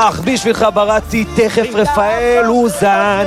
בשבילך בראתי, תכף רפאל אוזן.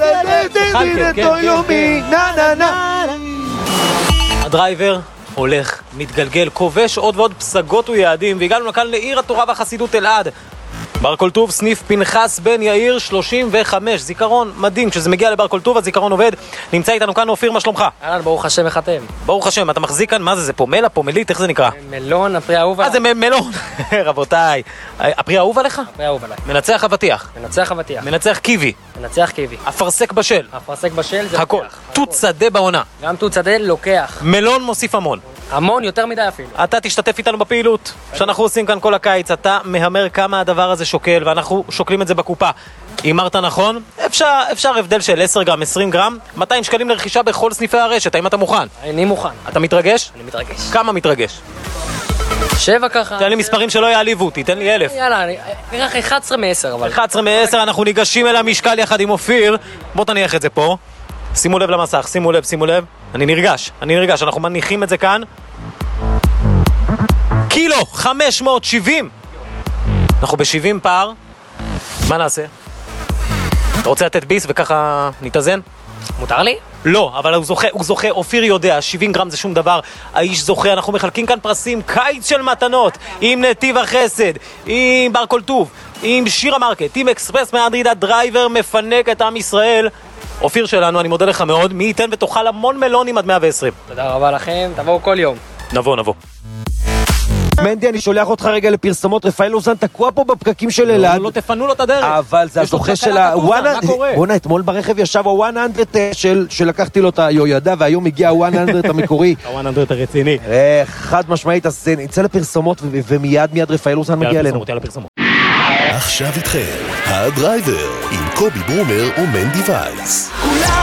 הדרייבר הולך, מתגלגל, כובש עוד ועוד פסגות ויעדים, והגענו לכאן לעיר התורה והחסידות אלעד. בר כל טוב, סניף פנחס בן יאיר 35, זיכרון מדהים, כשזה מגיע לבר כל טוב הזיכרון עובד. נמצא איתנו כאן אופיר, מה שלומך? אהלן, ברוך השם, איך אתם? ברוך השם, אתה מחזיק כאן, מה זה, זה פומלה, פומלית, איך זה נקרא? מלון, הפרי האהוב עליי. זה מלון, רבותיי. הפרי האהוב עליך? הפרי האהוב עליי. מנצח אבטיח. מנצח אבטיח. מנצח קיבי. מנצח קיבי. אפרסק בשל. אפרסק בשל זה הכל. לוקח. תות שדה בעונה. גם תות שדה לוקח. מלון מוסיף המון. המון, יותר מדי אפילו. אתה תשתתף איתנו בפעילות שאנחנו עושים כאן כל הקיץ. אתה מהמר כמה הדבר הזה שוקל, ואנחנו שוקלים את זה בקופה. אמרת נכון? אפשר הבדל של 10 גרם, 20 גרם, 200 שקלים לרכישה בכל סניפי הרשת. האם אתה מוכן? אני מוכן. אתה מתרגש? אני מתרגש. כמה מתרגש? 7 ככה. תן לי מספרים שלא יעליבו אותי, תן לי 1,000. יאללה, אני אקח 11 מ-10 אבל. 11 מ-10, אנחנו ניגשים אל המשקל יחד עם אופיר. בוא תניח את זה פה. שימו לב למסך, שימו לב. אני נרגש, אנחנו מניחים את זה כאן. קילו 570. אנחנו ב-70 פער. מה נעשה? אתה רוצה לתת ביס וככה נתאזן? מותר לי? לא, אבל הוא זוכה, אופיר יודע, 70 גרם זה שום דבר, האיש זוכה, אנחנו מחלקים כאן פרסים, קיץ של מתנות, עם נתיב החסד, עם בר כל טוב, עם שיר המרקט, עם אקספרס מאדריד, הדרייבר מפנק את עם ישראל. אופיר שלנו, אני מודה לך מאוד, מי ייתן ותאכל המון מלונים עד 120. תודה רבה לכם, תבואו כל יום. נבוא. מנדי, אני שולח אותך רגע לפרסמות. רפאל אוזן תקוע פה בפקקים של אלעד. לא תפנו לו את הדרך. אבל זה הזוכה של בואנה, אתמול ברכב ישב ה-100 שלקחתי לו את היועדה, והיום הגיע ה-100 המקורי. ה-100 הרציני. חד משמעית, אז נצא לפרסומות ומיד רפאל אוזן מגיע אלינו. עכשיו איתכם, הדרייבר, עם קובי ברומר ומנדי וייס.